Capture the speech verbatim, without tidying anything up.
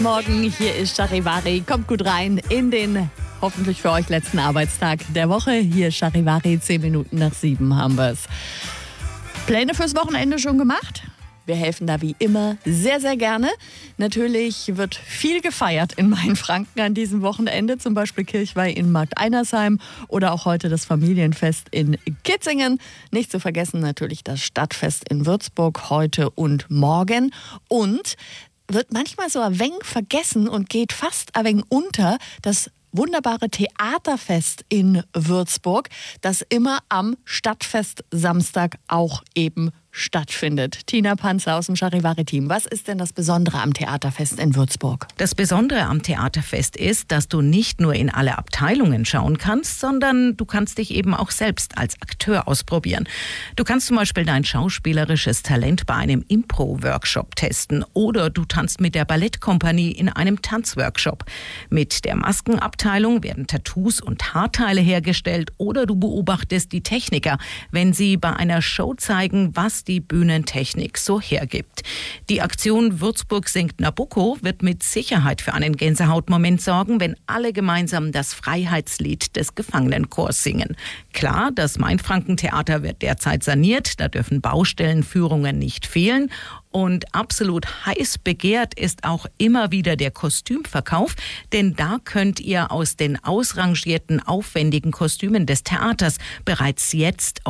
Morgen, hier ist Charivari. Kommt gut rein in den hoffentlich für euch letzten Arbeitstag der Woche. Hier ist Charivari, zehn Minuten nach sieben haben wir es. Pläne fürs Wochenende schon gemacht? Wir helfen da wie immer sehr, sehr gerne. Natürlich wird viel gefeiert in Mainfranken an diesem Wochenende. Zum Beispiel Kirchweih in Markteinersheim oder auch heute das Familienfest in Kitzingen. Nicht zu vergessen natürlich das Stadtfest in Würzburg heute und morgen. Und wird manchmal so ein wenig vergessen und geht fast ein wenig unter, das wunderbare Theaterfest in Würzburg, das immer am Stadtfest Samstag auch eben stattfindet. Tina Panzer aus dem Charivari-Team. Was ist denn das Besondere am Theaterfest in Würzburg? Das Besondere am Theaterfest ist, dass du nicht nur in alle Abteilungen schauen kannst, sondern du kannst dich eben auch selbst als Akteur ausprobieren. Du kannst zum Beispiel dein schauspielerisches Talent bei einem Impro-Workshop testen oder du tanzt mit der Ballettkompanie in einem Tanzworkshop. Mit der Maskenabteilung werden Tattoos und Haarteile hergestellt oder du beobachtest die Techniker, wenn sie bei einer Show zeigen, was die Bühnentechnik so hergibt. Die Aktion Würzburg singt Nabucco wird mit Sicherheit für einen Gänsehautmoment sorgen, wenn alle gemeinsam das Freiheitslied des Gefangenenchors singen. Klar, das Mainfranken-Theater wird derzeit saniert, da dürfen Baustellenführungen nicht fehlen. Und absolut heiß begehrt ist auch immer wieder der Kostümverkauf, denn da könnt ihr aus den ausrangierten, aufwendigen Kostümen des Theaters bereits jetzt